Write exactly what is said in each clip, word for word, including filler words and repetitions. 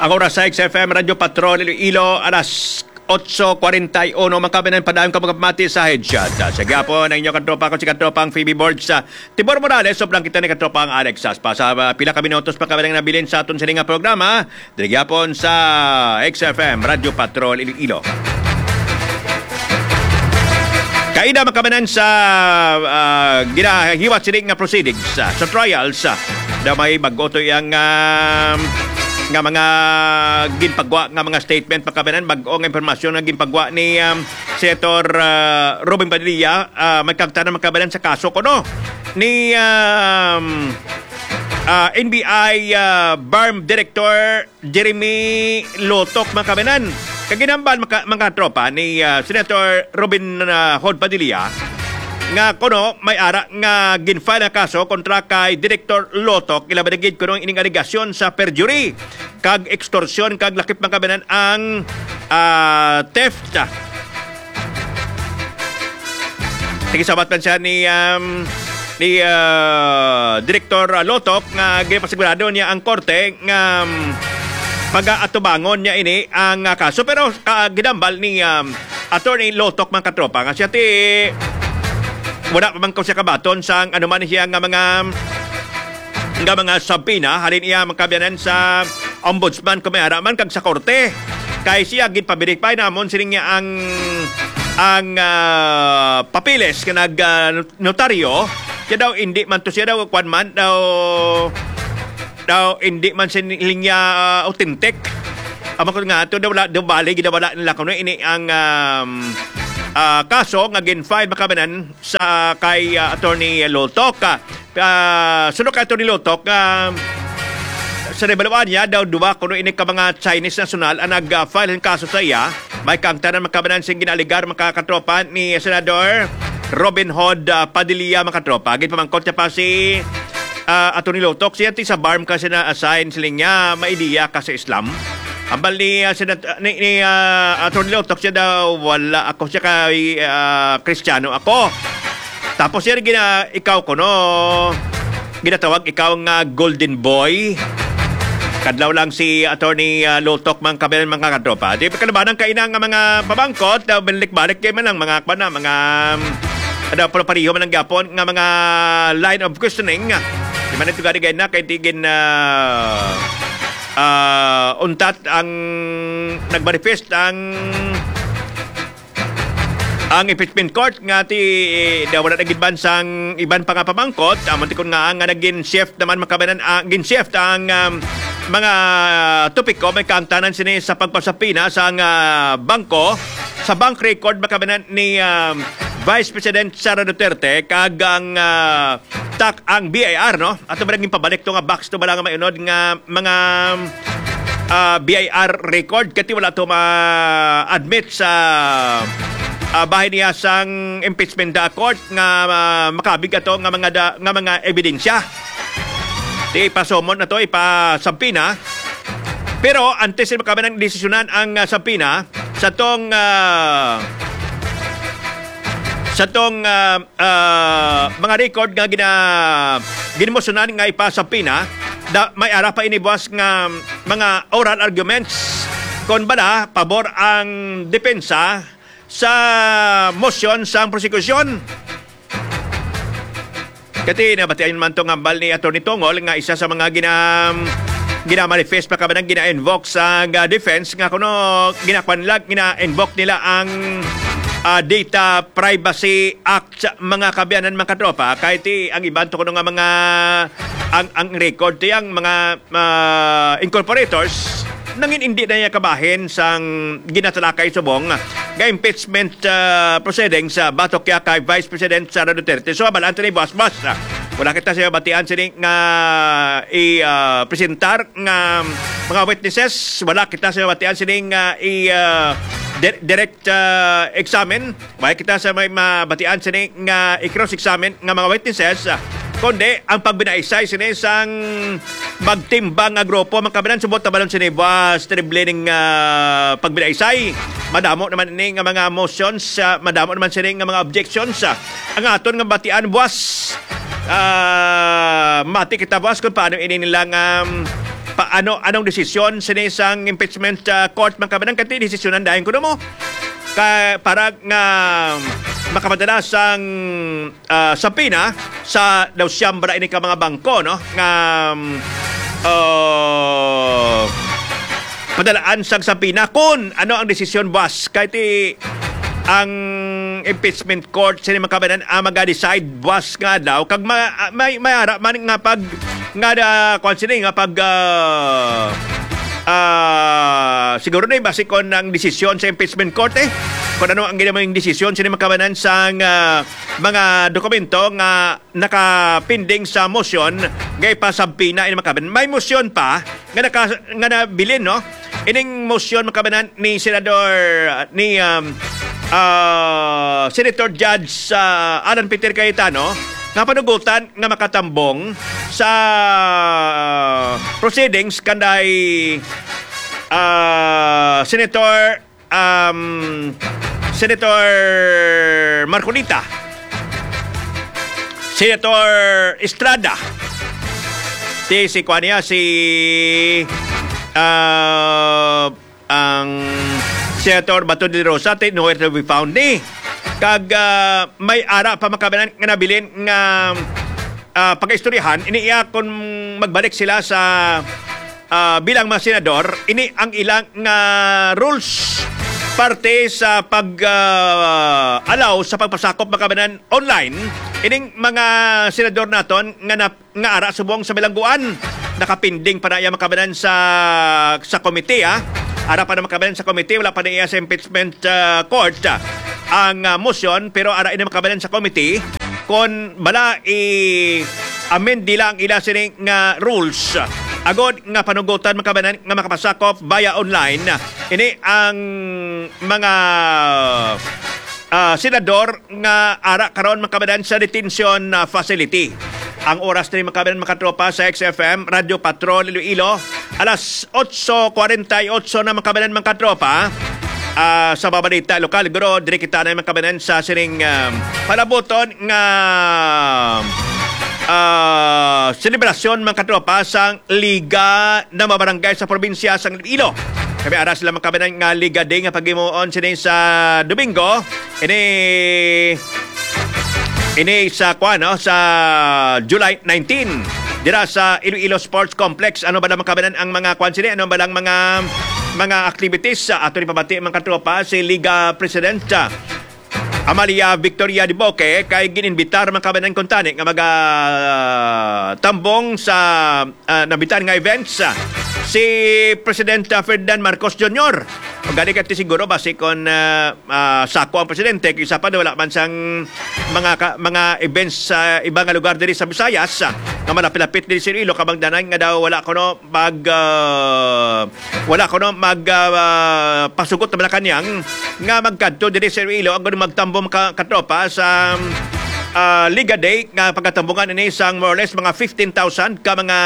Ang oras sa X F M Radio Patrol Iloilo, alas eight forty-one. Magkabinan pa dahil ka magpamati sa headshot. Sa gapon ang inyong katropa ko si katropang Phoebe Borg sa Tibor Morales. Sobrang kita ni katropang Alex Saspa. Sa uh, pila ka minutos pa kabilang nabilin sa aton sininga programa. Dili gapon sa X F M Radio Patrol Iloilo. Kaida makabanan sa uh, ginahiwat sining nga proceedings uh, sa trials uh, na may bagoto yung uh, nga mga ginpagwa nga mga statement makabanan bag-o nga impormasyon nga ginpagwa ni um, Senator uh, Robin Padilla uh, may kagtanan makabanan sa kaso kuno ni um, uh, N B I uh, B A R M Director Jeremy Lotok makabanan. Kaginambal mga, mga tropa ni uh, Senator Robin uh, Hod Padilla nga kuno may ara nga ginfile na kaso kontra kay Director Lotok ilabadigid kuno ining aligasyon sa perjury kag extortion kag lakip makabanan ang uh, theft. Tigisabat man siya ni um, ni uh, Director Lotok nga ginapasigurado niya ang korte nga um, mag-atubangon niya ini ang uh, kaso pero uh, ginambal ni um, Attorney Lotok mga katropa nga siya ti wala pa man ko siya kabaton sa anuman siya nga mga nga mga subpoena halin iya magkabiyanan sa ombudsman kung may haraman kag sa korte kay siya ginpabirikpay namon sining niya ang ang uh, papiles ka nag uh, notaryo siya daw hindi man to siya daw kwan man daw daw hindi man sining niya uh, authentic ama ko nga to daw wala daw bali gidawala nila kuno ini ang um, Uh, kaso nga gin-file makabanan sa kay uh, Attorney Lotok. Uh, sunod kay Attorney Lotok, uh, sa rebalawaan niya, daw duwa kuno ini ka mga Chinese national ang nag-file ng kaso sa iya. May kangtanan makabanan sing ginaligar makakatropa ni Senador Robin Hod uh, Padilla makatropa. Gin pamangkot niya pa si uh, Attorney Lotok. Siya ti sa B A R M kasi na-assign sila niya maidiya ka sa Islam. Ambal ni, uh, sinat, ni, ni uh, Attorney Lotok siya daw wala ako siya kay uh, Kristiyano ako. Tapos siya gina ikaw ko no ginatawag ikaw nga golden boy. Kadlaw lang si Attorney uh, Lotok mang kabilang mga katropa. Di ba kalabanan kainang nga mga pabangkot na balik-balik kayo man lang mga kwan na mga ano uh, pariho man ang gapon nga mga line of questioning. Di man ito gari gaya na kay tigin na uh, Uh, untat ang nagmanifest ang ang impeachment court nga ti eh, daw wala naging bansang iban pa nga pamangkot amon ti kun nga nga naging shift naman makabanan ang uh, gin shift ang um, mga topiko may kantanan sini sa pagpasapina sa uh, bangko sa bank record makabanan ni um, Vice President Sara Duterte kag ang uh, tak ang B I R no ato ba naging pabalik to nga box to bala nga maunod nga mga uh, B I R record kati wala to ma-admit sa uh, bahay niya sang impeachment da court nga uh, makabig ato nga mga da, nga mga ebidensya. Di ipasomon na to ipasampina. Pero antes sila makaban ng desisyonan ang uh, sampina sa tong uh, sa tong uh, uh, mga record nga gina ginmosunan nga ipasampina da may ara pa ini buwas nga mga oral arguments kon bala pabor ang depensa sa motion sa prosecution. Kati nabatian man tong ambal ni Attorney Tongol nga isa sa mga gina gina-manifest pa kabanang gina-invoke sa uh, defense nga kuno ginapanlag gina-invoke nila ang Uh, Data Privacy Act sa mga kabiyanan mga katropa kahit eh, ang iban to kuno nga mga ang, ang record tiyang mga uh, incorporators nangin hindi na niya kabahin sang ginatalakay subong nga impeachment uh, proceedings sa uh, batok kaya kay Vice President Sara Duterte. So abal Anthony Basbas uh, wala kita siya batian sini nga i-presentar uh, nga mga witnesses wala kita siya batian sini nga i uh, direct uh, examine may kita sa may mabatian sini nga i-cross examine nga mga witnesses uh, kundi ang pagbinaisay sini sang magtimbang nga grupo makabinan subot tabalon sini was triblening uh, pagbinaisay madamo naman ini nga mga motions uh, madamo naman sini nga mga objections uh, ang aton nga batian was uh, mati kita was kung paano ini nilang um, paano anong desisyon sa isang impeachment uh, court man kabanan kanti desisyonan dayon kuno mo ka para nga makapadala sang uh, sapina sa daw siyambra ini ka mga bangko no nga uh, padalaan sang sapina kung ano ang desisyon boss kahit ang impeachment court sini makabanan ang mag-decide boss nga daw kag ma, may mayara man nga pag nga da kung sini nga pag uh, uh, siguro na base kon ang desisyon sa impeachment court eh kung ano ang ginamang desisyon sini makabanan sa uh, mga dokumento nga nakapinding sa motion gay pa sampina ini makabanan may motion pa nga naka, nga nabilin no ining motion makabanan ni senador ni um, uh, Senator Judge uh, Alan Peter Cayetano nga panugutan nga makatambong sa uh, proceedings kanday uh, Senator um, Senator Marcolita, Senator Estrada, si si Kuania, si uh, ang Senator Bato de Rosa, nowhere to be found ni. Kag uh, may ara pa makabanan nga nabilin nga uh, pag-istoryahan, iniiya kung magbalik sila sa uh, bilang mga senador, ini ang ilang nga uh, rules parte sa pag-allow uh, sa pagpasakop makabanan online ining mga senador naton nga, na, nga ara subong sa bilangguan nakapinding pa na iya makabanan sa sa komite ah. Ara pa na makabanan sa komite wala pa na iya sa impeachment uh, court uh, ang uh, motion pero ara ina makabanan sa komite kon bala i amend nila ang ila sining nga rules agod nga panugutan makabanan nga makapasakop via online ini ang mga uh, senador nga ara karon makabanan sa detention uh, facility. Ang oras na makabanan makatropa sa X F M Radio Patrol Iloilo alas eight forty-eight na makabanan makatropa uh, sa babalita lokal guro dire kita na makabanan sa sining uh, palaboton nga Uh, selebrasyon mga katropa sang Liga na mabarangay sa probinsya sang Iloilo. Kami ara sila makabanan nga Liga Day nga paghimuon sini sa Domingo. Ini ini sa kuano sa July nineteenth dira sa Iloilo Sports Complex. Ano ba lang makabanan ang mga kuan sini? Ano ba lang mga mga activities sa ato ni pabati mga katropa si Liga President Amalia Victoria de Boque kay gininbitar man kabanan kontani nga maga uh, tambong sa uh, nabitan nga events uh, si President uh, Ferdinand Marcos Junior O gani kati siguro base kon uh, uh, sako ang presidente kaysa pa wala man sang mga ka, mga events sa uh, ibang lugar diri sa Visayas uh, nga malapit-lapit diri sa Iloilo kabang danan nga daw wala kono mag uh, wala kono mag uh, pasugot na kanyang nga magkadto diri sa Iloilo ang magtambong ka, katropa sa uh, Liga Day nga pagkatambungan ini sang more or less mga fifteen thousand ka mga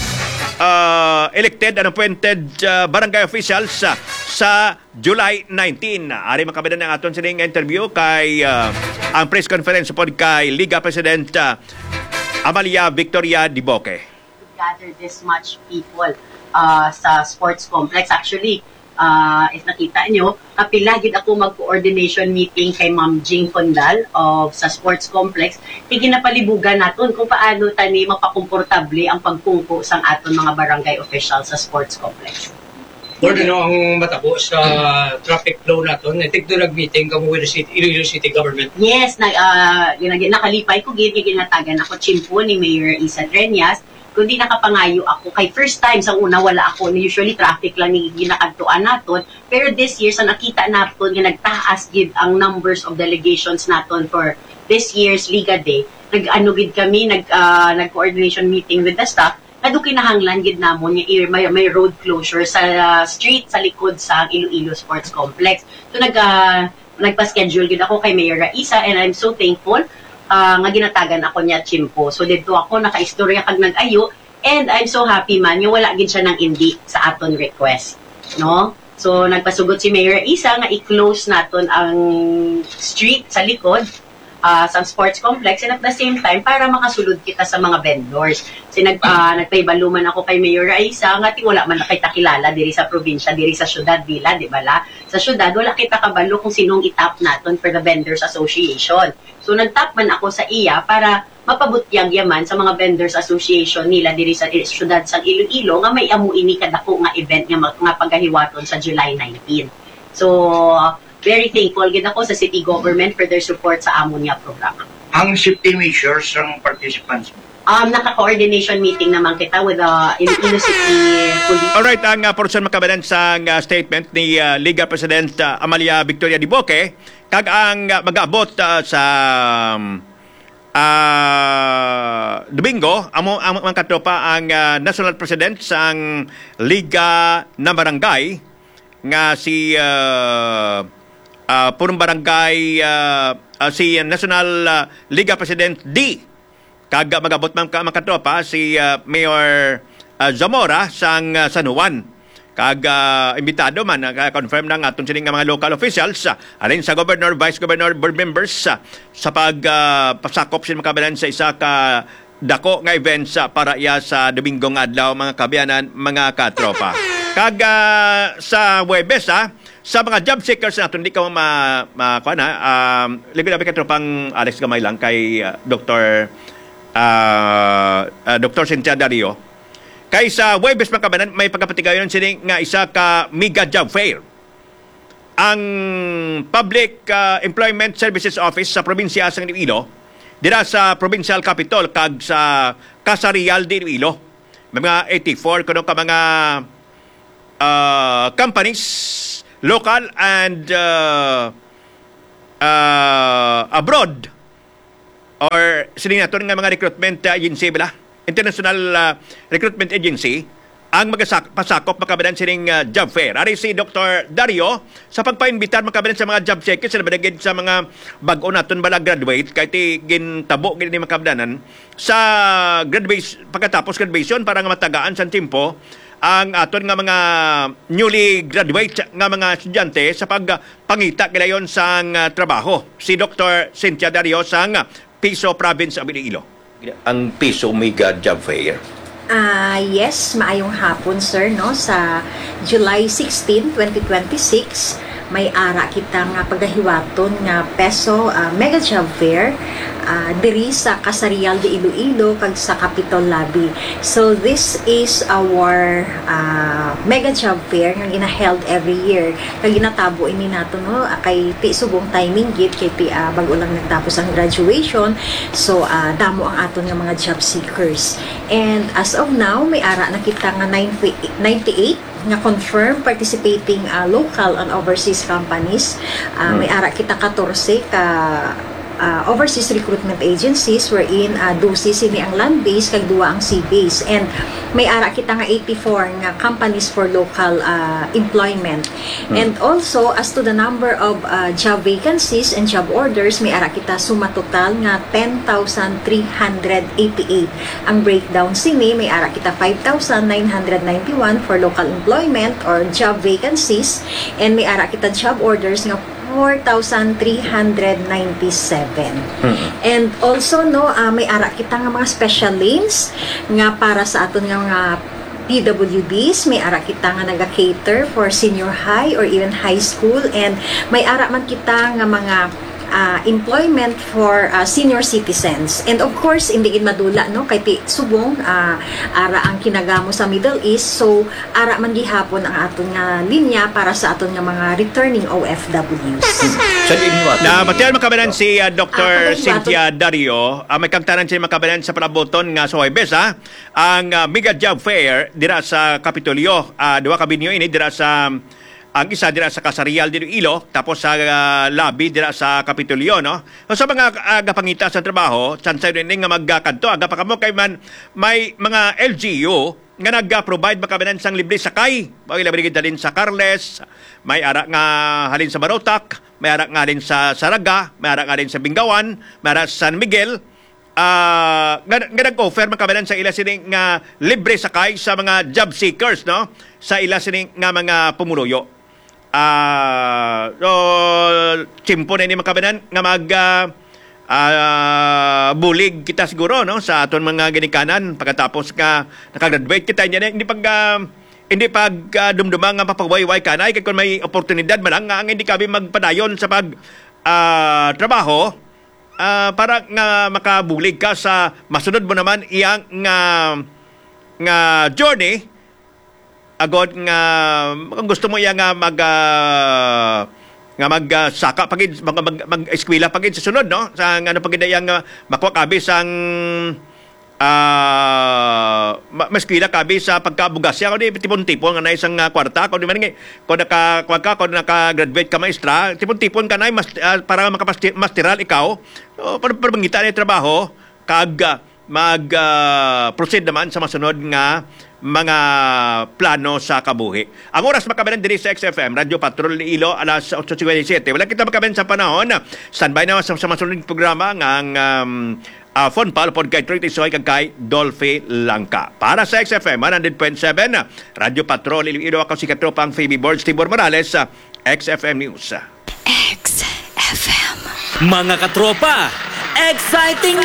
uh, elected and appointed uh, barangay officials uh, sa July nineteenth. Ari makabadan ang aton sining interview kay uh, ang press conference pod kay Liga President uh, Amalia Victoria de Boque. Gather this much people uh, sa sports complex. Actually, uh, if nakita nyo, kapila gid ako mag-coordination meeting kay Ma'am Jing Condal of sa sports complex. Iginapalibugan naton kung paano tani mapakomportable ang pagkungko sang aton mga barangay officials sa sports complex. Lord, ano ang matabo sa traffic flow naton? Natik doon nag-meeting kamo with the city, Iloilo City Government. Yes, na, uh, nakalipay ko, ginatagan ako chimpo ni Mayor Isa Treñas. Kundi nakapangayo ako, kay first time sa una wala ako, usually traffic lang ni ginakagtuan naton. Pero this year, sa nakita naton, nga nagtaas gid ang numbers of delegations naton for this year's Liga Day. Nag-ano gid kami, nag, uh, nag-coordination meeting with the staff, Kadu kinahanglan gid namon nga may, may road closure sa uh, street sa likod sa Iloilo Sports Complex. So nag uh, nagpa-schedule gid ako kay Mayor Raisa and I'm so thankful uh, nga ginatagan ako niya chimpo. So dito ako nakaistorya kag nag-ayo and I'm so happy man nga wala gid siya nang indi sa aton request, no? So nagpasugot si Mayor Raisa nga i-close naton ang street sa likod uh, sa sports complex, and at the same time para makasulod kita sa mga vendors. Kasi nag uh, nagpaybaluman ako kay Mayor Raisa nga ti wala man na kita kilala diri sa probinsya, diri sa syudad dila, di ba la? Sa syudad wala kita kabalo kung sinong itap naton for the Vendors Association. So nagtap man ako sa iya para mapabutyag yaman sa mga Vendors Association nila diri sa syudad sa Iloilo nga may amu ini kadako nga event nga, nga pagahiwaton sa July nineteenth. So very thankful gid ako sa city government for their support sa amon nga programa. Ang safety measures ng participants. Um, naka-coordination meeting naman kita with the Iloilo City Police. Alright, ang uh, portion makabalan sa uh, statement ni uh, Liga President uh, Amalia Victoria Diboque, kag ang uh, mag-abot uh, sa um, uh, Domingo, amo ang mga katropa ang uh, National President sa ang Liga na Barangay nga si uh, uh, purong barangay uh, uh, si National uh, Liga President D. Kag magabot man ka makatropa si uh, Mayor uh, Zamora sang uh, San Juan. Kag uh, imbitado man uh, confirm na nga aton sining mga local officials uh, alin sa governor, vice governor, board members uh, sa pag uh, pasakop sila makabalan sa isa ka dako nga events uh, para iya sa Domingong adlaw mga kabiyanan, mga katropa. Kag uh, sa Huwebes ah, sa mga job seekers natin, hindi ka ma, ma kuha na, um, libi-labi katropang Alex Gamay lang kay uh, Doctor Uh, uh, Doctor Cynthia Dario. Kay sa Huwebes makabanan may pagkapatigayon sini nga isa ka mega job fair. Ang Public uh, Employment Services Office sa probinsya sang Iloilo dira sa provincial capital kag sa Casa Real de Iloilo. May mga eighty-four kuno ka mga uh, companies local and uh, uh, abroad or sining naton nga mga recruitment agency bala, international uh, recruitment agency ang magpasakop makabadan sining uh, job fair. Ari si Doctor Dario sa pagpaimbitar makabadan sa mga job seekers sa badagid sa mga bag-o naton bala graduate kay ti gintabo gid ni makabadanan sa graduation pagkatapos graduation para nga matagaan sa tempo ang aton nga mga newly graduate nga mga estudyante sa pagpangita gidayon sa uh, trabaho. Si Doctor Cynthia Dario sang uh, Piso Province of Iloilo. Ang Piso Mega Job Fair. Ah, uh, yes, maayong hapon sir no sa July sixteenth, twenty twenty-six may ara kita nga pagahiwaton nga Peso uh, Mega Job Fair uh, diri sa Casa Real de Iloilo kag sa Capitol Lobby. So this is our uh, Mega Job Fair nga gina-held every year. Kag ginatabo ini nato no kay ti subong timing gid kay ti uh, bag-o lang nagtapos ang graduation. So uh, damo ang aton nga mga job seekers. And as of now may ara na kita nga ninety-eight nga confirm participating uh, local and overseas companies. Uh, may ara kita fourteen ka uh, overseas recruitment agencies wherein uh, dusi sini ang land-based kag duwa ang sea-based. And may ara kita nga eighty-four nga companies for local uh, employment. Hmm. And also as to the number of uh, job vacancies and job orders, may ara kita suma total nga ten thousand three hundred eighty-eight. Ang breakdown sini may ara kita five thousand nine hundred ninety-one for local employment or job vacancies, and may ara kita job orders nga four thousand three hundred ninety-seven. Mm-hmm. And also no uh, may ara kita nga mga special lanes nga para sa aton nga mga P W Ds. May ara kita nga naga-cater for senior high or even high school, and may ara man kita nga mga Uh, employment for uh, senior citizens. And of course, hindi gid madula no kay ti subong uh, ara ang kinagamo sa Middle East. So ara man gihapon ang aton nga linya para sa aton nga mga returning O F Ws. Sa inyo na matiyan makabalan si uh, Doctor Uh, Cynthia Dario, uh, may kangtanan siya makabalan sa palaboton nga sa Huwebes ha. Ang uh, Mega Job Fair dira sa Kapitolyo, uh, duwa ka binyo ini dira sa ang isa dira sa Casa Real de Iloilo, tapos sa uh, lobby dira sa Kapitolyo, no? So, sa mga uh, gapangita sa trabaho, sansay rin nga magkakadto, aga pa kamo kay man may mga L G U nga nag-provide makabanan sang libre sakay. Bagay labi dalin sa Carles, may ara nga halin sa Barotac, may ara nga halin sa Saraga, may ara nga halin sa Bingawan, may ara sa San Miguel. Uh, nga, nga nag-offer makabanan sa ila sining nga libre sakay sa mga job seekers, no? Sa ila sining nga mga pumuluyo. Ah, uh, so chimpo na ni makabanan nga mag uh, ah, bulig kita siguro no sa aton mga ginikanan pagkatapos ka nakagraduate kita niya hindi pag ah, hindi pag uh, dumdumang nga mapagwayway kanay kay kung may oportunidad man lang nga ang hindi kami magpadayon sa pag ah, trabaho ah, para nga makabulig ka sa masunod mo naman iyang nga nga journey agad nga kung gusto mo iya nga mag ah, nga magsaka uh, pagid mag, mag, mag-eskwela pagid sa sunod no sa ano pagid yang uh, makuha kabi sang uh, maskwela kabi sa pagkabugas ya kundi tipon-tipon nga na isang uh, kwarta kundi man nga kung naka kuha ka kung naka-graduate ka maestra tipon-tipon ka na mas, uh, para makapasteral ikaw so, para para mangita na trabaho kag uh, mag uh, proceed naman sa masunod nga mga plano sa kabuhi. Ang oras makabanan diri sa X F M, Radio Patrol Ilo, alas eight fifty-seven. Wala kita makabanan sa panahon. Standby na sa, sa masunod programa ng um, uh, phone pal pod kay Troy Tisoy kag kay Dolphy Langka. Para sa X F M one hundred point seven, Radio Patrol Ilo, ako si Katropang Phoebe Boards, Tibor Morales, sa X F M News. X F M. Mga katropa, exciting